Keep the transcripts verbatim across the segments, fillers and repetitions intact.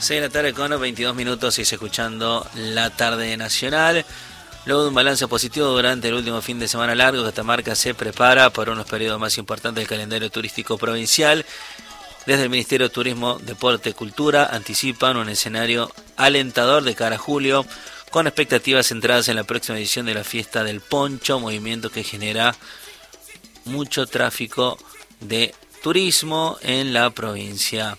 seis de la tarde con veintidós minutos, y escuchando La Tarde Nacional. Luego de un balance positivo durante el último fin de semana largo, Catamarca se prepara para unos periodos más importantes del calendario turístico provincial. Desde el Ministerio de Turismo, Deporte y Cultura anticipan un escenario alentador de cara a julio, con expectativas centradas en la próxima edición de la Fiesta del Poncho, movimiento que genera mucho tráfico de turismo en la provincia.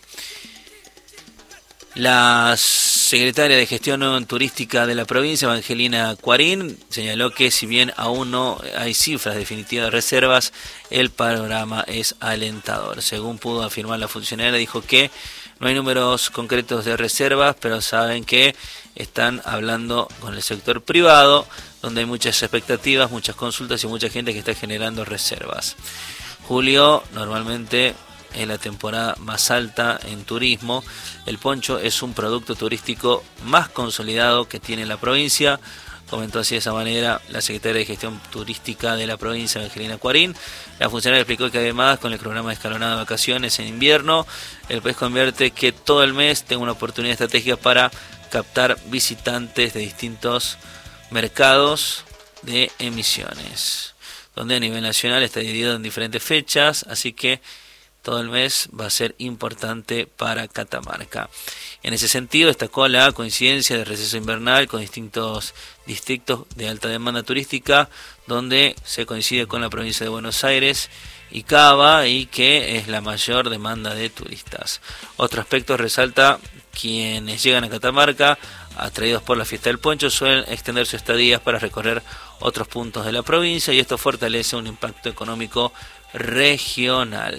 La secretaria de Gestión Turística de la provincia, Evangelina Cuarín, señaló que si bien aún no hay cifras definitivas de reservas, el panorama es alentador. Según pudo afirmar la funcionaria, dijo que no hay números concretos de reservas, pero saben que están hablando con el sector privado, donde hay muchas expectativas, muchas consultas y mucha gente que está generando reservas. Julio normalmente es la temporada más alta en turismo. El poncho es un producto turístico más consolidado que tiene la provincia, comentó así de esa manera la secretaria de Gestión Turística de la provincia, Evangelina Cuarín. La funcionaria explicó que además, con el programa escalonado de vacaciones en invierno, el país convierte que todo el mes tenga una oportunidad estratégica para captar visitantes de distintos mercados de emisiones, donde a nivel nacional está dividido en diferentes fechas, así que todo el mes va a ser importante para Catamarca. En ese sentido, destacó la coincidencia de receso invernal con distintos distritos de alta demanda turística, donde se coincide con la provincia de Buenos Aires y Cava, y que es la mayor demanda de turistas. Otro aspecto resalta: quienes llegan a Catamarca, atraídos por la Fiesta del Poncho, suelen extender sus estadías para recorrer otros puntos de la provincia, y esto fortalece un impacto económico regional.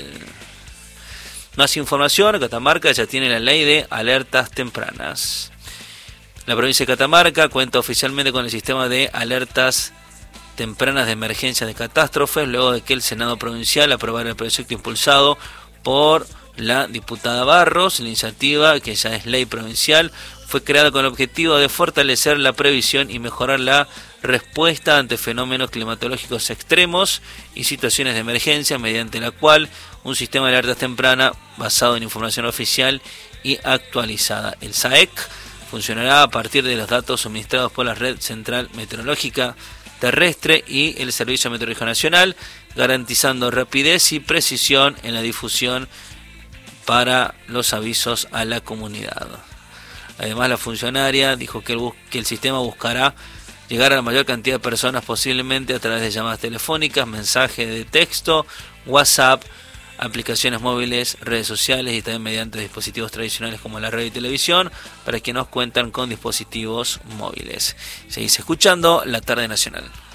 Más información: Catamarca ya tiene la ley de alertas tempranas. La provincia de Catamarca cuenta oficialmente con el sistema de alertas tempranas de emergencia de catástrofes, luego de que el Senado Provincial aprobara el proyecto impulsado por la diputada Barros. La iniciativa, que ya es ley provincial, fue creada con el objetivo de fortalecer la previsión y mejorar la respuesta ante fenómenos climatológicos extremos y situaciones de emergencia, mediante la cual un sistema de alertas temprana basado en información oficial y actualizada. El S A E C funcionará a partir de los datos suministrados por la Red Central Meteorológica Terrestre y el Servicio Meteorológico Nacional, garantizando rapidez y precisión en la difusión para los avisos a la comunidad. Además, la funcionaria dijo que el, bus- que el sistema buscará llegar a la mayor cantidad de personas posiblemente a través de llamadas telefónicas, mensajes de texto, WhatsApp, aplicaciones móviles, redes sociales y también mediante dispositivos tradicionales como la radio y televisión, para quienes no cuentan con dispositivos móviles. Seguís escuchando La Tarde Nacional.